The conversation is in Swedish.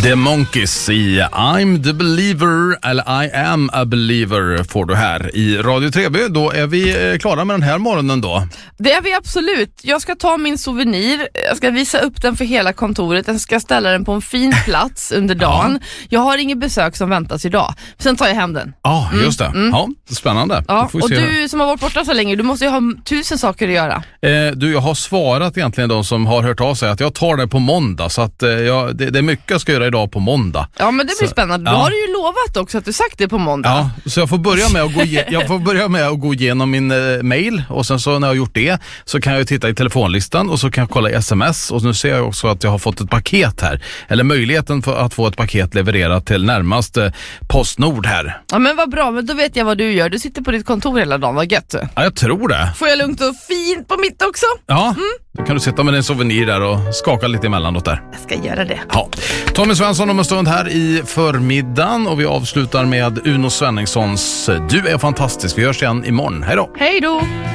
The Monkeys i I'm the believer, eller I am a believer, får du här i Radio 3B. Då är vi klara med den här morgonen då. Det är vi absolut. Jag ska ta min souvenir, jag ska visa upp den för hela kontoret, jag ska ställa den på en fin plats under dagen. Ja. Jag har inget besök som väntas idag. Sen tar jag hem den. Ja, just det. Ja, spännande. Ja, och du som har varit borta så länge, du måste ju ha 1000 saker att göra. Jag har svarat egentligen de som har hört av sig att jag tar det på måndag, så att det är mycket jag ska göra idag på måndag. Ja, men det blir spännande. Då har du ju lovat också att du sagt det på måndag. Ja, så jag får börja med att gå igenom min mail, och sen så när jag har gjort det så kan jag titta i telefonlistan och så kan jag kolla i sms, och nu ser jag också att jag har fått ett paket här, eller möjligheten för att få ett paket levererat till närmaste Postnord här. Ja, men vad bra, men då vet jag vad du gör. Du sitter på ditt kontor hela dagen, vad gött. Ja, jag tror det. Får jag lugnt och fint på mitt också? Ja, då kan du sitta med din souvenir där och skaka lite emellanåt där. Jag ska göra det. Ja. Tommy Svensson om en stund här i förmiddagen, och vi avslutar med Uno Svenningssons Du är fantastisk. Vi hörs igen imorgon. Hej då! Hej då!